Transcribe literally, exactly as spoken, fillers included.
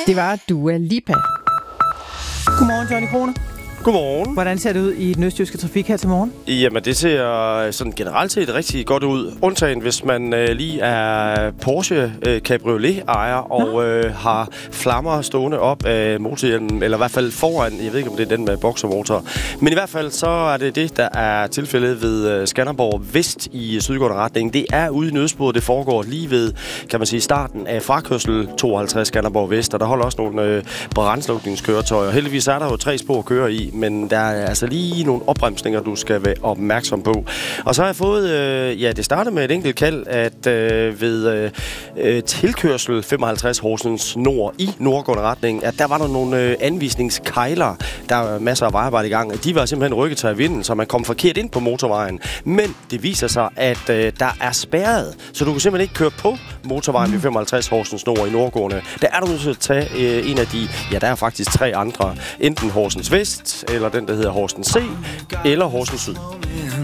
Det var Dua Lipa. Godmorgen, Johnny Kroner. Godmorgen. Hvordan ser det ud i den østjyske trafik her til morgen? Jamen, det ser sådan generelt set rigtig godt ud. Undtagen, hvis man øh, lige er Porsche øh, Cabriolet-ejer og øh, har flammer stående op af motorhjelmen, eller i hvert fald foran. Jeg ved ikke, om det er den med boksermotor. Men i hvert fald, så er det det, der er tilfældet ved øh, Skanderborg Vest i sydgående retning. Det er ude i nødsporet. Det foregår lige ved, kan man sige, starten af frakørsel tooghalvtreds Skanderborg Vest. Og der holder også nogle øh, brandslukningskøretøjer. Heldigvis er der jo tre spor at køre i, men der er altså lige nogle opbremsninger, du skal være opmærksom på. Og så har jeg fået, øh, ja, det startede med et enkelt kald, at øh, ved øh, tilkørsel femoghalvtreds Horsens Nord i nordgående retning, at der var der nogle øh, anvisningskejler. Der er masser af vejarbejde i gang. De var simpelthen rykket sig i vinden, så man kom forkert ind på motorvejen. Men det viser sig, at øh, der er spærret, så du kan simpelthen ikke køre på motorvejen ved femoghalvtreds Horsens Nord i nordgående. Der er du nødt til at tage øh, en af de, ja, der er faktisk tre andre. Enten Horsens Vest, eller den, der hedder Horsens C, eller Horsens Syd.